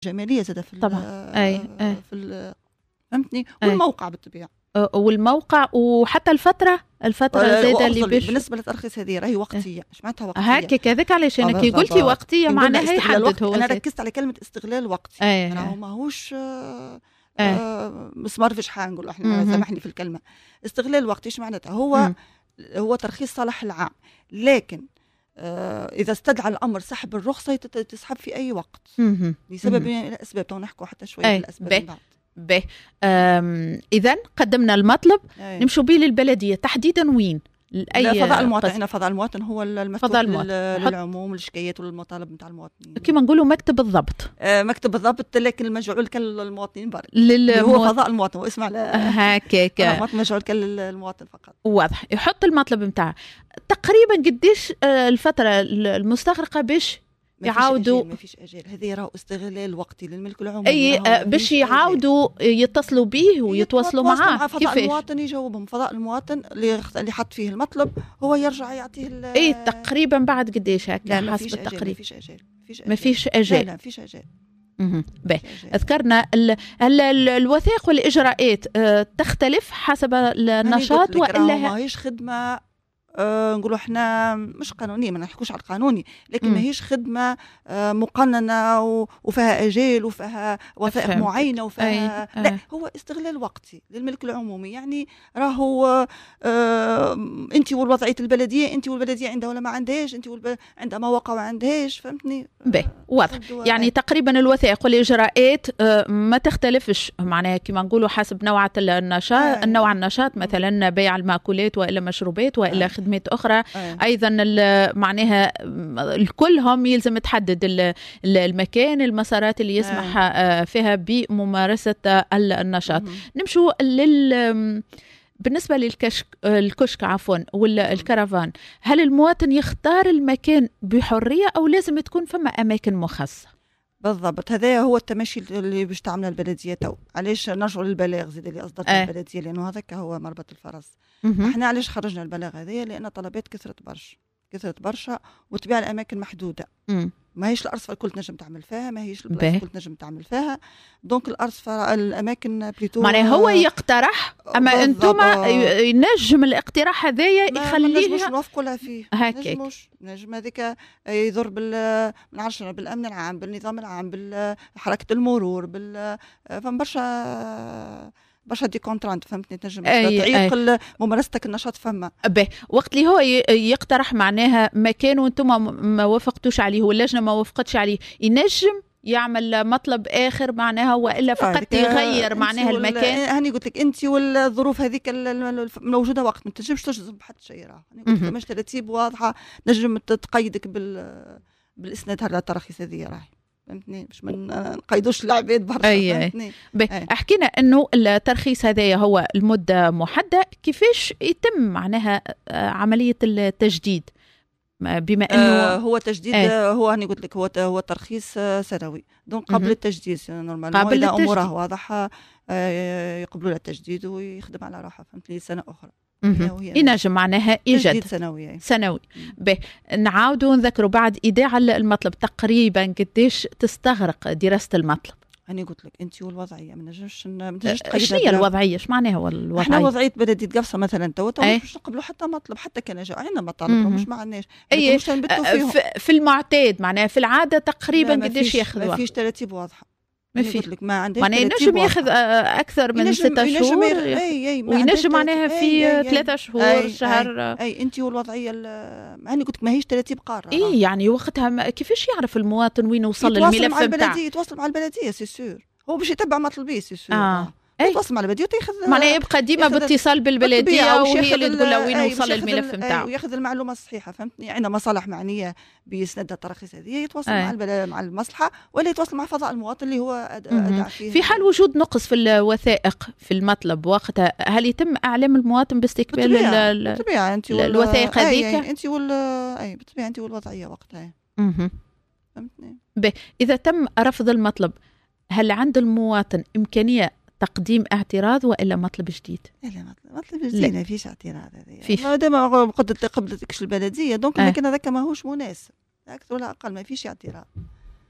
جمالية زادة في طبعا في فهمتني. والموقع بالطبيعة، والموقع وحتى الفترة زادة اللي بالنسبة للترخيص هذه راهي وقتية. ايش معناتها وقتية؟ هاك كذاك علاش انا كي قلتي وقتية معناها يحدد. هو انا ركزت على كلمة استغلال وقتي. راهو ماهوش مسمار في شحال نقول احنا، سامحني في الكلمة. استغلال وقتي ايش معناتها؟ هو ترخيص صالح العام، لكن إذا استدعى الأمر سحب الرخصة تسحب في أي وقت لسبب من الأسباب. نحكوا حتى شوية في الأسباب بعد. إذن قدمنا المطلب، نمشوا به للبلدية تحديدا وين؟ لا، فضاء المواطن. هنا فضاء المواطن هو المفتوح للعموم والشكايات والمطالب نتاع المواطنين. كما نقولوا مكتب الضبط. مكتب الضبط، لكن المجعول كالمواطنين برك. هو فضاء المواطن، واسمع هكاك مجعول كالمواطن فقط. واضح. يحط المطلب نتاعه. تقريبا قديش الفترة المستغرقة باش يعاودوا؟ ما فيش أجال. هذه راهو استغلال وقتي للملك العمومي. باش يعاودوا يتصلوا به ويتواصلوا معاه. فضاء المواطن يجاوبهم. فضاء المواطن اللي حط فيه المطلب هو يرجع يعطيه تقريبا بعد قديش هكا حسب التقريب؟ ما فيش أجال. لا، ما فيش أجال. ذكرنا الوثائق والإجراءات تختلف حسب النشاط وإلا ماهيش خدمة نقولوا احنا مش قانونية، ما نحكوش على القانوني، لكن ماهيش خدمة مقننة وفيها أجال وفيها وثائق معينة وفيها لا، هو استغلال وقتي للملك العمومي. يعني راهو انت والوضعية البلدية، انت والبلدية عندها ولا ما عندهاش، انت عندها مواقع وما عندهاش. فهمتني؟ واضح. يعني تقريبا الوثائق والإجراءات ما تختلفش، معناها كما نقولوا حسب نوع النشاط. نوع النشاط مثلا بيع المأكولات وإلا مشروبات وإلا خدمات أخرى. أيضا معناها الكلهم يلزم تحدد المكان، المسارات اللي يسمح فيها بممارسة النشاط. نمشوا بالنسبة للكشك عفوا ولا الكرفان، هل المواطن يختار المكان بحرية أو لازم تكون فما أماكن مخصصة؟ بالضبط. هذا هو التمشي اللي باش تعمل البلديه تو. علاش نرجعوا للبلاغ زيد اللي اصدرت البلديه؟ لانه هذاك هو مربط الفرس. احنا علاش خرجنا البلاغ هذايا؟ لان طلبات كثرت برشا وتبيع الاماكن محدوده. ما هيش الارصفه الكل تنجم تعمل فيها، ما هيش البلاصه الكل تنجم تعمل فيها. دونك الارصفه الاماكن بليتو معناها هو يقترح، اما انتم ينجم الاقتراح هذايا يخليها مش نوافقوا لها فيه. نجم هذيك يضر بالامن العام، بالنظام العام، بحركه المرور، برشا دي كونترانت. فهمتني؟ تنجم تعيق ممارستك النشاط. فما وقت اللي هو يقترح معناها مكان وانتم ما وافقتوش عليه واللجنه ما وافقتش عليه، ينجم يعمل مطلب اخر معناها والا فقط يغير معناها المكان. هاني قلت لك انت والظروف هذيك الموجوده وقت ما تنجمش تجزم بحد شيء. راه قلت لك مش ترتيب واضحه نجم تقيدك بالاسناد على التراخيص هذه. راهي فهمتني؟ باش ما نقيدوش العباد برشا. فهمتني؟ حكينا انه الترخيص هذايا هو المده محدده. كيفاش يتم معناها عمليه التجديد؟ بما انه هو تجديد هو هاني قلت لك هو ترخيص سنوي. دونك قبل التجديد نورمال اذا اموره واضحه يقبلوا له التجديد ويخدم على روحه. فهمتني؟ سنه اخرى ينجم معناها إيجاد سنوي. نعاودوا نذكروا بعد إيداع المطلب تقريبا قديش تستغرق دراسة المطلب؟ أنا قلت لك أنت والوضعية ما نجمش شنو هي الوضعية؟ إيش معناها الوضعية؟ إحنا وضعية بلدية قفصة مثلا تو مش نقبلوا حتى مطلب، حتى كان جاء عندنا مطالب مش ما عندناش. في المعتاد معناها في العادة تقريبا قديش ياخذ؟ ما فيش ترتيب واضحة. ما في لك ما عندهاش معناها ينجم ياخذ أكثر من 6 شهور وينجم معناها في 3 شهور شهر. أنت والوضعية يعني قلت ما هيش ترتيب قارة. يعني وقتها كيفاش يعرف المواطن وين وصل الملف بتاعه؟ يتواصل مع البلدية سي سور. هو باش يتبع مطلبيه سي سور. يتواصل مع البلدية وياخذ معناها يبقى ديما باتصال بالبلدية وهي اللي تقول له وين وصل الملف نتاعو وياخذ المعلومة الصحيحة. فهمتني؟ عندنا مصالح معنية بسند التراخيص هذه يتواصل مع المصلحة ولا يتواصل مع فضاء المواطن اللي هو أدعى فيه. في حال وجود نقص في الوثائق في المطلب وقتها هل يتم إعلام المواطن باستقبال الوثائق هذيك؟ أنت بالطبيعة أنت والوضعية وقتها. فهمتني؟ إذا تم رفض المطلب هل عند المواطن إمكانية تقديم اعتراض وإلا مطلب جديد؟ لا مطلب جديد ما فيش اعتراض. هذه ما دام قبلتكش البلدية دونك لكن هذاك ماهوش مناسب أكثر ولا أقل. ما فيش اعتراض.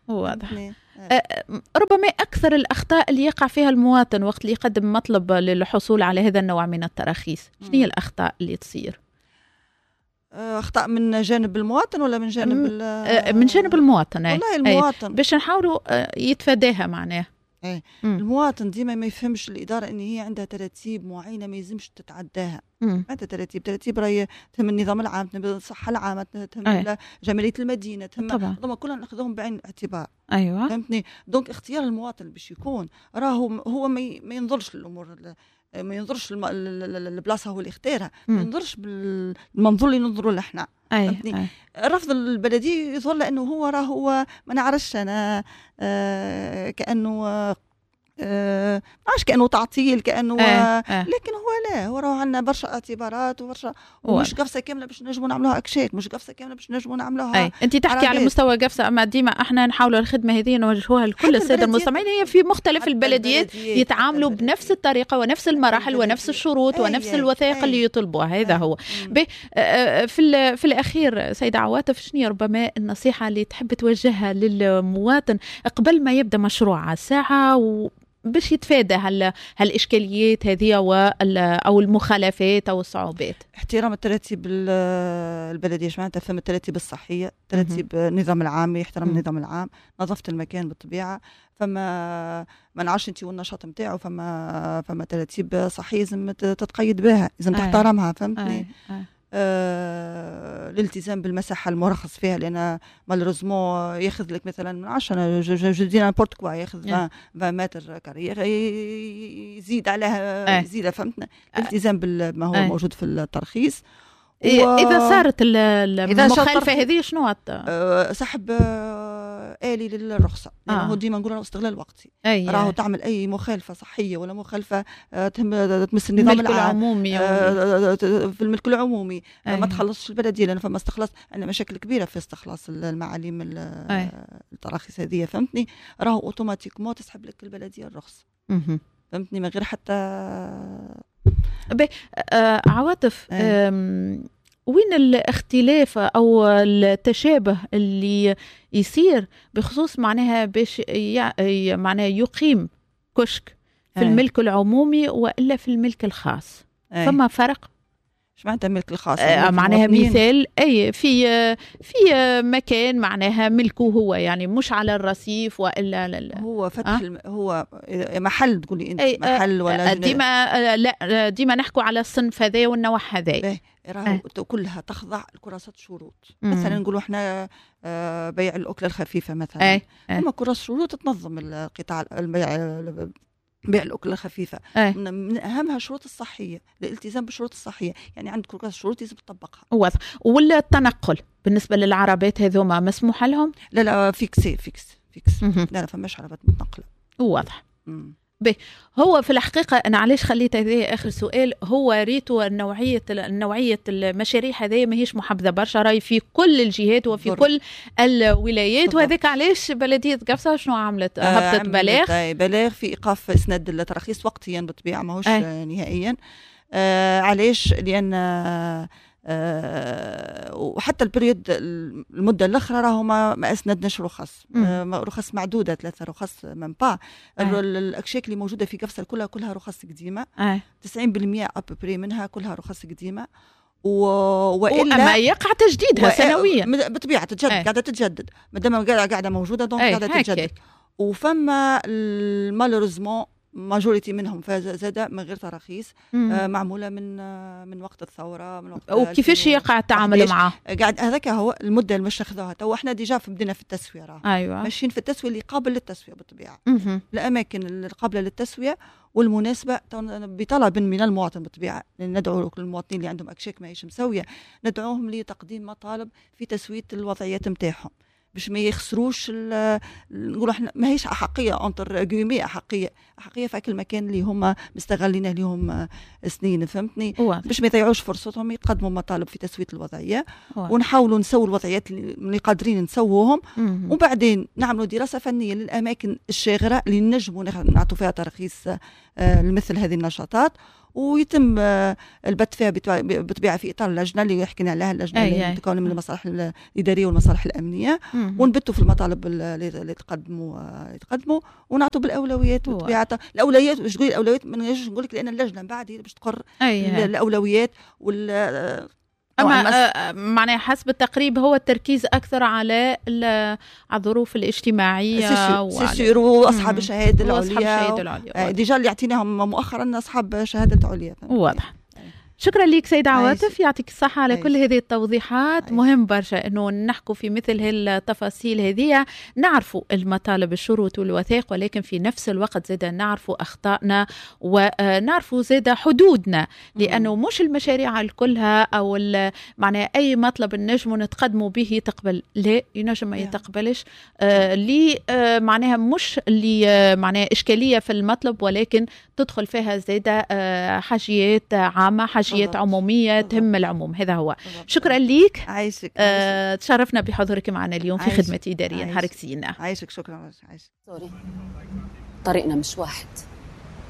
واضح. ربما أكثر الأخطاء اللي يقع فيها المواطن وقت اللي يقدم مطلب للحصول على هذا النوع من التراخيص، شنو هي الأخطاء اللي تصير؟ أخطاء من جانب المواطن ولا من جانب من جانب المواطن؟ والله المواطن باش نحاولوا يتفاداها معناه. المواطن ديما ما يفهمش الإدارة إن هي عندها تراتيب معينة ما يلزمش تتعداها. عندها تراتيب راهي تهم النظام العام، تهم الصحة العامة، تهم جمالية المدينة، تهم كلها ناخذهم بعين الاعتبار. أيوة فهمتني. دونك اختيار المواطن باش يكون راهو هو ما ينظرش للأمور، ما ينظرش البلاصه هو اللي اختارها، ما ينظرش بالمنظور اللي ننظروا له احنا. رفض البلديه يظهر له انه هو ما نعرفش انا كانه عاش كانه تعطيل، كانه لكن هو لا، هو راه عندنا برشا اعتبارات وبرشا، ومش قفصه كامله باش نجموا نعملوها اكشيك، مش قفصه كامله باش نجموا نعملوها. انت تحكي على مستوى قفصه، اما ديما احنا نحاولوا الخدمه هذه نوجهوها لكل الساده المستمعين. هي في مختلف البلديات يتعاملوا بنفس الطريقه ونفس المراحل ونفس الشروط ونفس الوثائق اللي يطلبوها. هذا هو. في الاخير سيده عواطف، شنو ربما النصيحه اللي تحب توجهها للمواطن قبل ما يبدا مشروع على الساعه باش يتفادى هالإشكاليات هذه أو المخالفات أو الصعوبات؟ احترام التراتيب البلدية، معناتها فهم التراتيب الصحية، تراتيب النظام العام، يحترم النظام العام، نظافة المكان بالطبيعة، فما ما نعرفش انت والنشاط نتاعو، فما تراتيب صحية لازم تتقيد بها، لازم تحترمها. فهمتني. الالتزام بالمساحه المرخص فيها، لان مالوريزمون ياخذ لك مثلا من 10 انا جو دي نابورت كوا ياخذ 20 متر كاري، يزيد عليها يزيد. فهمتنا. الالتزام بما هو موجود في الترخيص. اذا صارت المخالفه هذه شنو سحب آلي للرخصة، لأنه هو ديما نقول استغلال وقتي. راهو تعمل أي مخالفة صحية ولا مخالفة تمس النظام العام في الملك العمومي، ما تخلصش البلدية، لأنه فما استخلاص، عندنا مشاكل كبيرة في استخلاص المعاليم التراخيص هذه. فهمتني. راهو أوتوماتيكمون تسحب لك البلدية الرخصة. فهمتني. من غير حتى عواطف. وين الاختلاف أو التشابه اللي يصير بخصوص معناها باش معناها يقيم كشك في الملك العمومي وإلا في الملك الخاص؟ فما فرق؟ ايش معناتها الملك الخاص؟ معناها مثال في مكان معناها ملكه هو، يعني مش على الرصيف والا هو فتح هو محل، تقولي انت محل ولا ديما نحكوا على الصنف هذا والنوع هذا. راهو كلها تخضع لكراسة شروط. مثلا نقولوا احنا بيع الأكلة الخفيفة مثلا، هما كراسة شروط تنظم القطاع بيع الأكلة الخفيفة. من أهمها الشروط الصحية، الالتزام بالشروط الصحية، يعني عندك كراسة شروط لازم تطبقها. واضح. ولا التنقل بالنسبة للعربات هذوما مسموح لهم؟ لا فيكس. لا فماش عربات متنقلة. واضح. هو في الحقيقة أنا علاش خليت هذا آخر سؤال، هو ريتو النوعية المشاريع هذه ما هيش محبذة برشا، راي في كل الجهات وفي كل الولايات. وهذاك علاش بلدية قفصة شنو عملت؟ هبطت بلاغ في إيقاف إسناد التراخيص وقتيا بالطبيعة، ماهوش نهائيا. علاش؟ لأن وحتى البريود المده الاخرى راهو ما اسندناش رخص معدوده، 3 رخص من با. الاكشاك اللي موجوده في قفصه كلها رخص قديمه، 90% ابري منها كلها رخص قديمه. والا اما يقع تجديدها سنويا بالطبيعه، قاعده تتجدد مادام قاعده موجوده، دونك قاعده تتجدد. وفما مالوريزمون ماجوريتي منهم زاد من غير تراخيص، معموله من وقت الثوره، من وقت. وكيفاش يقع التعامل معه؟ قاعد هذاك هو المده اللي مش اخذوها تو. احنا ديجا بدينا في التسويه، ماشيين في التسويه اللي قابل للتسويه بالطبيعه. الاماكن اللي قابله للتسويه والمناسبه بطلب من المواطن بالطبيعه، ندعو كل المواطنين اللي عندهم اكشاك ماهيش مسويه، ندعوهم لتقديم مطالب في تسويه الوضعيات نتاعهم باش ما يخسروش. نقولوا احنا ماهيش احقيه انتر جيمي، احقيه في كل مكان اللي هما مستغلين لهم سنين. فهمتني. باش ما يضيعوش فرصتهم يتقدموا مطالب في تسويه الوضعيه، ونحاولوا نسوي الوضعيات اللي قادرين نسووهم، وبعدين نعملوا دراسه فنيه للاماكن الشاغره اللي نجموا نعطوا فيها ترخيص لمثل هذه النشاطات، ويتم البت فيها بطبيعه في اطار اللجنه اللي حكينا عليها، اللجنه اللي تتكون من المصالح الاداريه والمصالح الامنيه، ونبتوا في المطالب اللي تقدموا ونعطوا بالاولويات بطبيعه الاولويات. واش تقولي الاولويات؟ ما نجمش نقول لك لان اللجنه بعد هي باش تقر الاولويات أما معناها حسب التقريب هو التركيز أكثر على الظروف الاجتماعية وأصحاب الشهادة العليا ديجا اللي يعطيناهم مؤخرا أصحاب شهادة عليا. واضح. شكرا لك سيدة عواطف، يعطيك الصحة على كل هذه التوضيحات. مهم برشا أنه نحكوا في مثل هالتفاصيل هذه، نعرفوا المطالب الشروط والوثائق، ولكن في نفس الوقت زيدا نعرفوا أخطائنا ونعرفوا زيدا حدودنا، لأنه مش المشاريع الكلها أو معنى أي مطلب النجم نتقدموا به تقبل، لا ينجم ما يتقبلش اللي معناها مش اللي معناها إشكالية في المطلب، ولكن تدخل فيها زيدا حاجيات عامة، حاجيات عمومية تهم العموم. هذا هو. شكرا ليك. عايشك. تشرفنا بحضورك معنا اليوم في خدمة إدارية. نهارك سينا. عايشك. شكرا. سوري، طريقنا مش واحد.